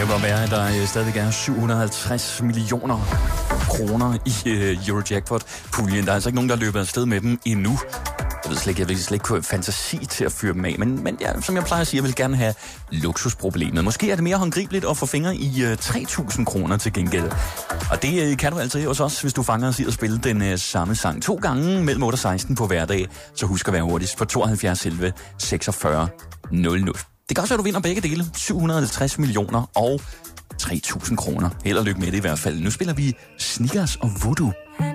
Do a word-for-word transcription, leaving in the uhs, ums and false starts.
kan godt være, at der stadig er syv hundrede og halvtreds millioner kroner i uh, Eurojackpot-puljen. Der er altså ikke nogen, der løber afsted med dem endnu. Jeg ved slet ikke, jeg vil slet ikke have fantasi til at fyre dem af, men, men ja, som jeg plejer at sige, jeg vil gerne have luksusproblemet. Måske er det mere håndgribeligt at få fingre i uh, tre tusind kroner til gengæld. Og det uh, kan du altså hos os, hvis du fanger os i at spille den uh, samme sang to gange mellem otte og seksten på hverdag. Så husk at være hurtigst på tooghalvfjerds elleve seksogfyrre nul nul. Det kan også være, at du vinder begge dele. syv hundrede og halvtreds millioner og tre tusind kroner. Held og lykke med det i hvert fald. Nu spiller vi Snickers og Voodoo.